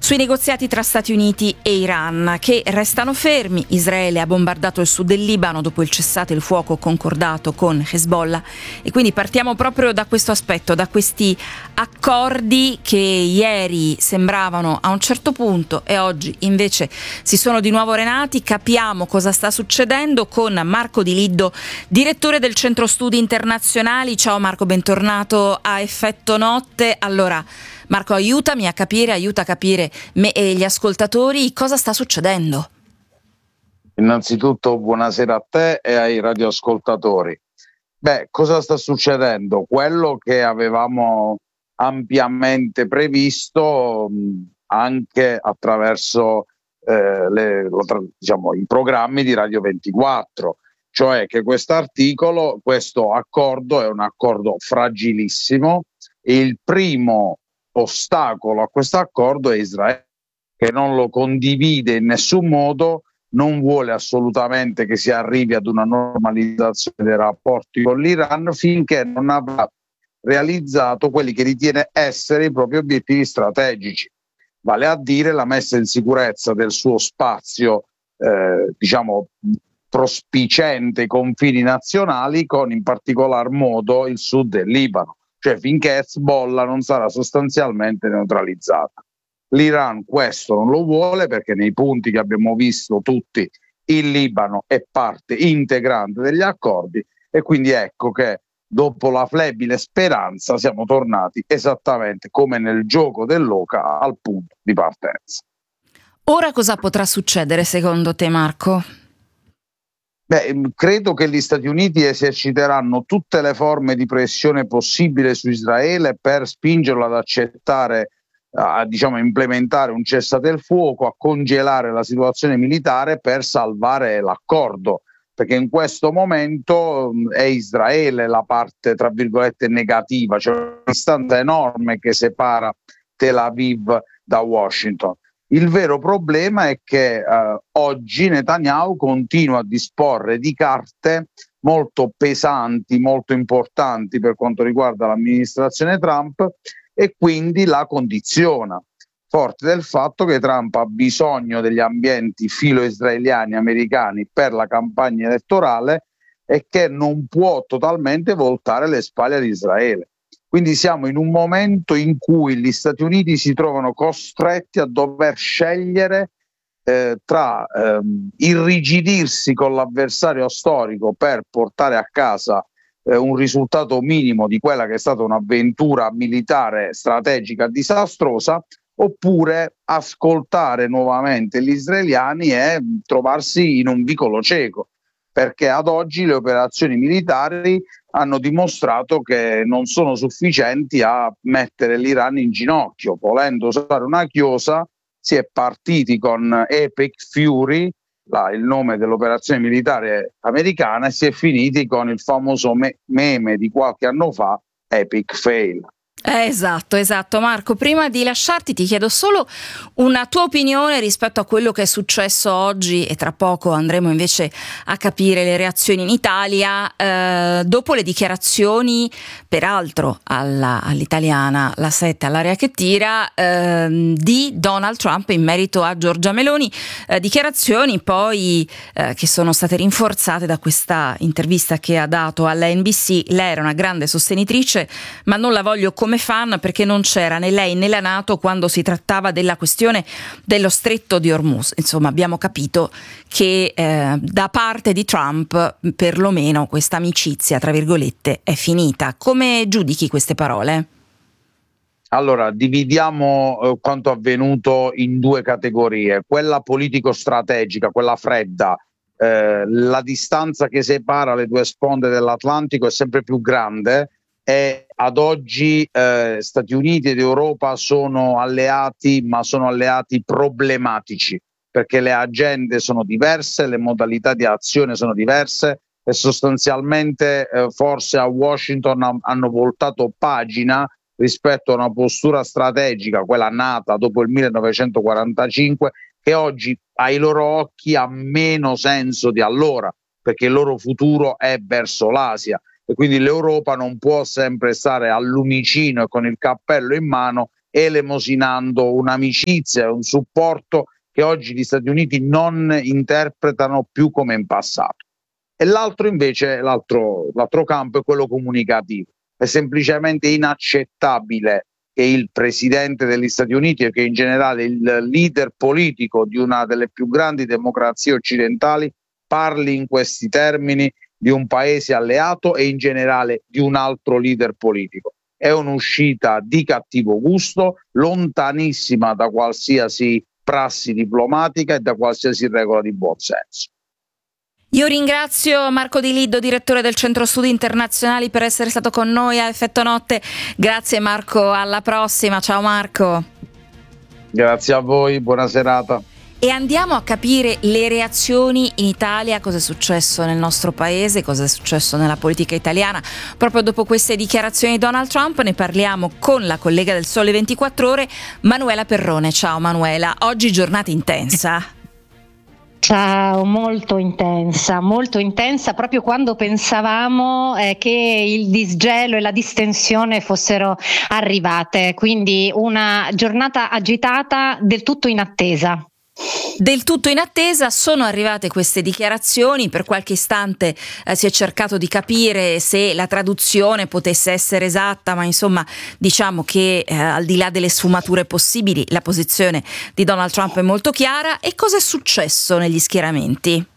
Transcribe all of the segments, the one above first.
Sui negoziati tra Stati Uniti e Iran, che restano fermi. Israele ha bombardato il sud del Libano dopo il cessate il fuoco concordato con Hezbollah, e quindi partiamo proprio da questo aspetto, da questi accordi che ieri sembravano a un certo punto e oggi invece si sono di nuovo arenati. Capiamo cosa sta succedendo con Marco Di Liddo, direttore del Centro Studi Internazionali. Ciao Marco, bentornato a Effetto Notte. Allora Marco, aiuta a capire me e gli ascoltatori cosa sta succedendo. Innanzitutto buonasera a te e ai radioascoltatori. Cosa sta succedendo? Quello che avevamo ampiamente previsto anche attraverso i programmi di Radio 24, cioè che questo accordo è un accordo fragilissimo e il primo ostacolo a questo accordo è Israele, che non lo condivide in nessun modo, non vuole assolutamente che si arrivi ad una normalizzazione dei rapporti con l'Iran finché non avrà realizzato quelli che ritiene essere i propri obiettivi strategici, vale a dire la messa in sicurezza del suo spazio prospiciente i confini nazionali, con in particolar modo il sud del Libano, cioè finché Hezbollah non sarà sostanzialmente neutralizzata. L'Iran questo non lo vuole, perché nei punti che abbiamo visto tutti il Libano è parte integrante degli accordi, e quindi ecco che dopo la flebile speranza siamo tornati esattamente come nel gioco dell'oca al punto di partenza. Ora cosa potrà succedere secondo te, Marco? Credo che gli Stati Uniti eserciteranno tutte le forme di pressione possibile su Israele per spingerlo ad accettare, a implementare un cessate il fuoco, a congelare la situazione militare per salvare l'accordo, perché in questo momento è Israele la parte tra virgolette negativa, c'è una distanza enorme che separa Tel Aviv da Washington. Il vero problema è che oggi Netanyahu continua a disporre di carte molto pesanti, molto importanti per quanto riguarda l'amministrazione Trump, e quindi la condiziona, forte del fatto che Trump ha bisogno degli ambienti filo-israeliani americani per la campagna elettorale e che non può totalmente voltare le spalle ad Israele. Quindi siamo in un momento in cui gli Stati Uniti si trovano costretti a dover scegliere tra irrigidirsi con l'avversario storico per portare a casa un risultato minimo di quella che è stata un'avventura militare strategica disastrosa, oppure ascoltare nuovamente gli israeliani e trovarsi in un vicolo cieco, perché ad oggi le operazioni militari hanno dimostrato che non sono sufficienti a mettere l'Iran in ginocchio. Volendo usare una chiosa, si è partiti con Epic Fury, il nome dell'operazione militare americana, e si è finiti con il famoso meme di qualche anno fa, Epic Fail. Esatto, Marco, prima di lasciarti ti chiedo solo una tua opinione rispetto a quello che è successo oggi, e tra poco andremo invece a capire le reazioni in Italia dopo le dichiarazioni, peraltro all'italiana, la 7 all'aria che tira, di Donald Trump in merito a Giorgia Meloni, dichiarazioni poi che sono state rinforzate da questa intervista che ha dato alla NBC. Lei era una grande sostenitrice, ma non la voglio come fan, perché non c'era né lei né la NATO quando si trattava della questione dello stretto di Hormuz. Insomma, abbiamo capito che da parte di Trump perlomeno questa amicizia, tra virgolette, è finita. Come giudichi queste parole? Allora, dividiamo quanto avvenuto in due categorie: quella politico-strategica, quella fredda. La distanza che separa le due sponde dell'Atlantico è sempre più grande, e ad oggi Stati Uniti ed Europa sono alleati, ma sono alleati problematici, perché le agende sono diverse, le modalità di azione sono diverse, e sostanzialmente forse a Washington hanno voltato pagina rispetto a una postura strategica, quella nata dopo il 1945, che oggi ai loro occhi ha meno senso di allora, perché il loro futuro è verso l'Asia, e quindi l'Europa non può sempre stare al lumicino e con il cappello in mano elemosinando un'amicizia e un supporto che oggi gli Stati Uniti non interpretano più come in passato. E l'altro invece, l'altro campo è quello comunicativo. È semplicemente inaccettabile che il presidente degli Stati Uniti e che in generale il leader politico di una delle più grandi democrazie occidentali parli in questi termini di un paese alleato e in generale di un altro leader politico. È un'uscita di cattivo gusto, lontanissima da qualsiasi prassi diplomatica e da qualsiasi regola di buon senso. Io ringrazio Marco Di Liddo, direttore del Centro Studi Internazionali, per essere stato con noi a Effetto Notte. Grazie Marco, alla prossima. Ciao Marco. Grazie a voi, buona serata. E andiamo a capire le reazioni in Italia, cosa è successo nel nostro paese, cosa è successo nella politica italiana. Proprio dopo queste dichiarazioni di Donald Trump ne parliamo con la collega del Sole 24 Ore, Manuela Perrone. Ciao Manuela, oggi giornata intensa. Ciao, molto intensa, proprio quando pensavamo che il disgelo e la distensione fossero arrivate, quindi una giornata agitata, del tutto in attesa. Del tutto in attesa sono arrivate queste dichiarazioni. Per qualche istante si è cercato di capire se la traduzione potesse essere esatta, ma insomma diciamo che al di là delle sfumature possibili la posizione di Donald Trump è molto chiara. E cosa è successo negli schieramenti?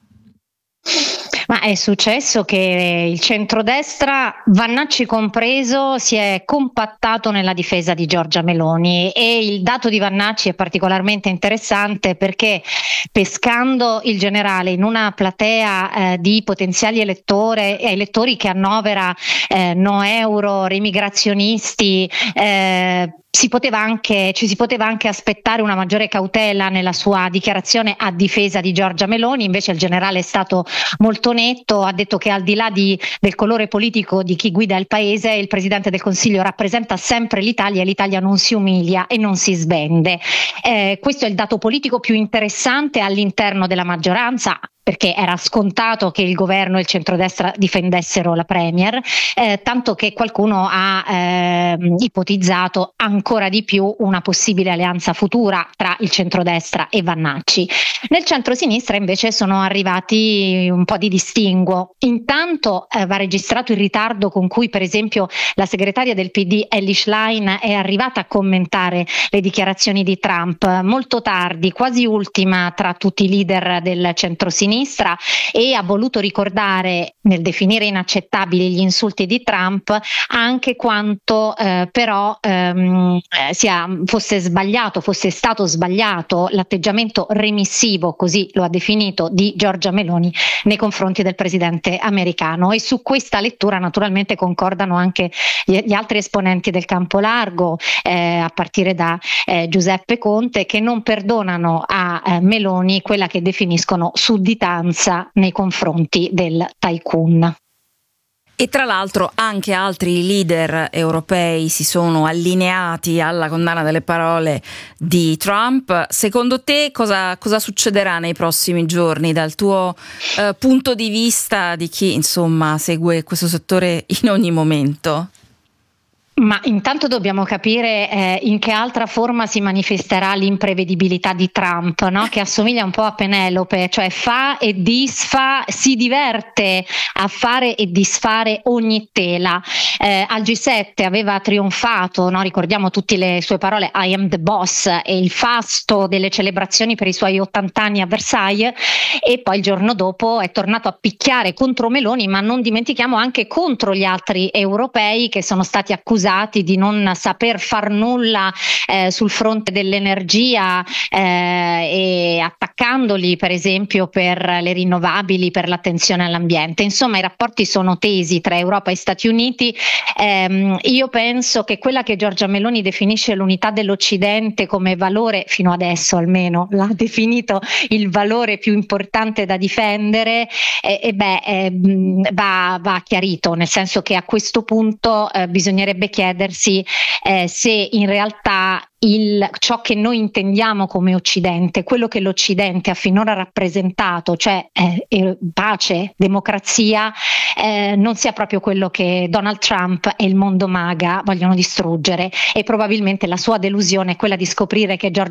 Ma è successo che il centrodestra, Vannacci compreso, si è compattato nella difesa di Giorgia Meloni, e il dato di Vannacci è particolarmente interessante perché, pescando il generale in una platea di potenziali elettori che annovera no euro, remigrazionisti, ci si poteva anche aspettare una maggiore cautela nella sua dichiarazione a difesa di Giorgia Meloni. Invece il generale è stato molto netto, ha detto che al di là del colore politico di chi guida il paese, il Presidente del Consiglio rappresenta sempre l'Italia e l'Italia non si umilia e non si svende. Questo è il dato politico più interessante all'interno della maggioranza, perché era scontato che il governo e il centrodestra difendessero la premier, tanto che qualcuno ha ipotizzato ancora di più una possibile alleanza futura tra il centrodestra e Vannacci. Nel centro-sinistra invece sono arrivati un po' di distinguo. Intanto va registrato il ritardo con cui, per esempio, la segretaria del PD Elly Schlein è arrivata a commentare le dichiarazioni di Trump, molto tardi, quasi ultima tra tutti i leader del centro-sinistra, e ha voluto ricordare, nel definire inaccettabili gli insulti di Trump, anche quanto però fosse stato sbagliato l'atteggiamento remissivo, così lo ha definito, di Giorgia Meloni nei confronti del presidente americano. E su questa lettura naturalmente concordano anche gli altri esponenti del campo largo, a partire da Giuseppe Conte, che non perdonano a Meloni quella che definiscono sudditanza nei confronti del tycoon. E tra l'altro anche altri leader europei si sono allineati alla condanna delle parole di Trump. Secondo te cosa succederà nei prossimi giorni dal tuo punto di vista di chi insomma segue questo settore in ogni momento? Ma intanto dobbiamo capire in che altra forma si manifesterà l'imprevedibilità di Trump, no? Che assomiglia un po' a Penelope, cioè fa e disfa, si diverte a fare e disfare ogni tela. Al G7 aveva trionfato, no? Ricordiamo tutte le sue parole I am the boss e il fasto delle celebrazioni per i suoi 80 anni a Versailles, e poi il giorno dopo è tornato a picchiare contro Meloni, ma non dimentichiamo anche contro gli altri europei che sono stati accusati di non saper far nulla sul fronte dell'energia, e attaccandoli per esempio per le rinnovabili, per l'attenzione all'ambiente. Insomma, i rapporti sono tesi tra Europa e Stati Uniti. Io penso che quella che Giorgia Meloni definisce l'unità dell'Occidente come valore, fino adesso almeno l'ha definito il valore più importante da difendere, va chiarito, nel senso che a questo punto bisognerebbe chiedersi se in realtà ciò che noi intendiamo come Occidente, quello che l'Occidente ha finora rappresentato, cioè pace, democrazia, non sia proprio quello che Donald Trump e il mondo MAGA vogliono distruggere, e probabilmente la sua delusione è quella di scoprire che George